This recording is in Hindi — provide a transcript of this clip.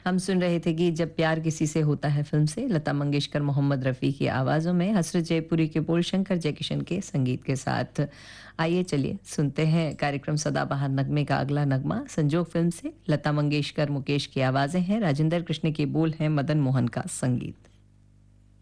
हम सुन रहे थे कि जब प्यार किसी से होता है फिल्म से लता मंगेशकर मोहम्मद रफ़ी की आवाज़ों में हसरत जयपुरी के बोल शंकर जयकिशन के संगीत के साथ। आइए चलिए सुनते हैं कार्यक्रम सदाबहार नगमे का अगला नगमा संजोग फिल्म से। लता मंगेशकर मुकेश की आवाज़ें हैं, राजेंद्र कृष्ण के बोल हैं, मदन मोहन का संगीत।